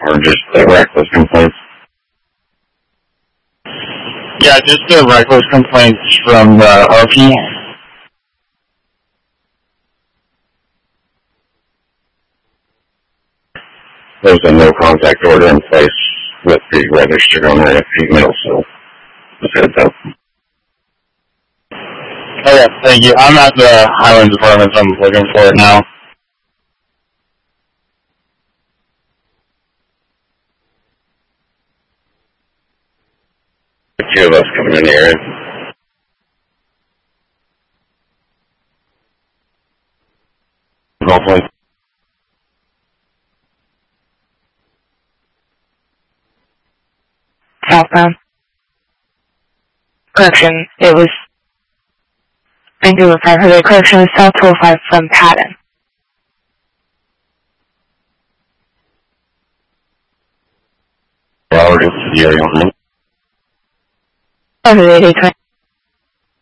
Or just the reckless complaints? Yeah, just the reckless complaints from the RP. There's a no contact order in place with the registered owner at the middle, so just heads up. Okay, thank you. I'm at the Highlands Apartments. I'm looking for it now. A few of us coming in here. Hopefully. Southbound. Correction, it was Vancouver 500. Correction, it was South 205 from Patton. Robert, it's the area. Okay,